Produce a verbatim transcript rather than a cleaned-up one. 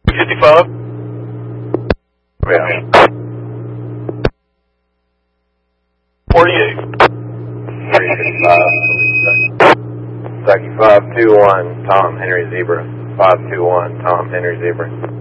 fifty-five. Yeah. forty-eight. three fifty-five. Kentucky five two one, Tom Henry Zebra. five two one, Tom Henry Zebra.